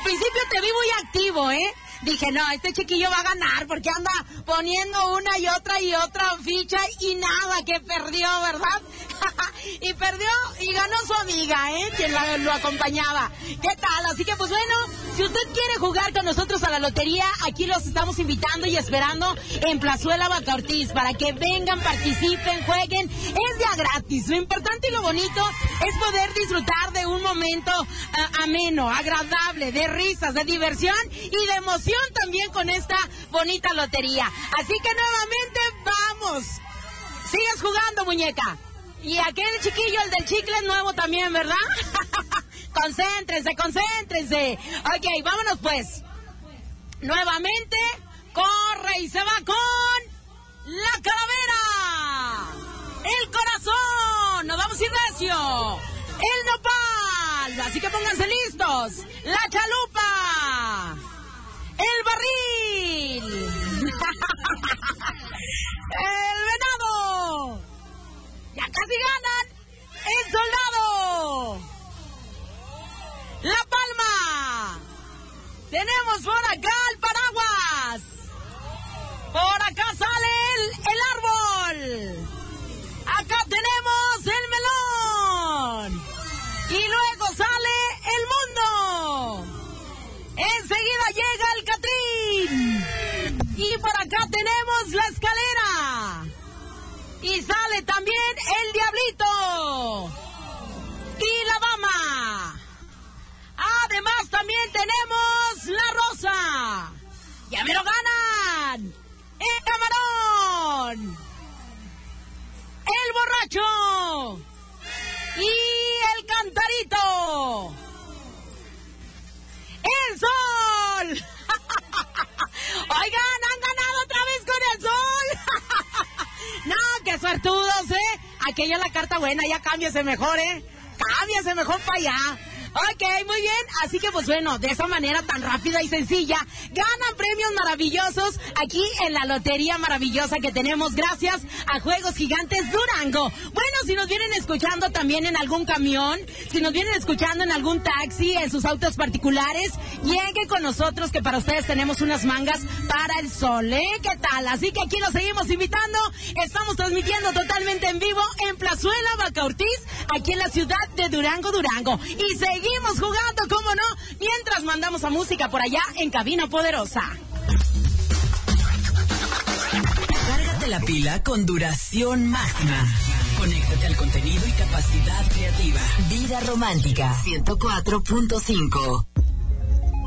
principio te vi muy activo, ¿eh? Dije, no, este chiquillo va a ganar porque anda poniendo una y otra ficha y nada, que perdió, ¿verdad? Y perdió y ganó su amiga, quien lo acompañaba. ¿Qué tal? Así que pues bueno, si usted quiere jugar con nosotros a la lotería, aquí los estamos invitando y esperando en Plazuela Vaca Ortiz para que vengan, participen, jueguen. Es día gratis. Lo importante y lo bonito es poder disfrutar de un momento ameno, agradable, de risas, de diversión y de emoción también con esta bonita lotería. Así que nuevamente vamos. Sigues jugando, muñeca. Y aquel chiquillo, el del chicle nuevo también, ¿verdad? Concéntrense. Ok, vámonos pues. Nuevamente, corre y se va con la calavera. El corazón. Nos vamos a ir recio. El nopal. Así que pónganse listos. La chalupa. El barril. El venado. Ya casi ganan. El soldado. La palma. Tenemos por acá el paraguas. Por acá sale el árbol. Acá tenemos el melón. Y luego sale el mundo. Enseguida llega el catrín. Y por acá tenemos la escalera. Y sale también el diablito. Y la dama. Además también tenemos la rosa. ¡Ya me lo ganan! ¡El camarón! ¡El borracho! ¡Y el cantarito! ¡El sol! Oigan, han ganado otra vez con el sol. No, qué suertudos, Aquella es la carta buena, ya cámbiese mejor, Cámbiese mejor para allá. Ok, muy bien, así que pues bueno, de esa manera tan rápida y sencilla, ganan premios maravillosos aquí en la lotería maravillosa que tenemos gracias a Juegos Gigantes Durango. Bueno, si nos vienen escuchando también en algún camión, si nos vienen escuchando en algún taxi, en sus autos particulares, llegue con nosotros que para ustedes tenemos unas mangas para el sol, ¿Qué tal? Así que aquí nos seguimos invitando, estamos transmitiendo totalmente en vivo en Plazuela Vaca Ortiz, aquí en la ciudad de Durango. Y seguimos jugando, cómo no, mientras mandamos a música por allá en Cabina Poderosa. Cárgate la pila con duración máxima. Conéctate al contenido y capacidad creativa. Vida Romántica 104.5.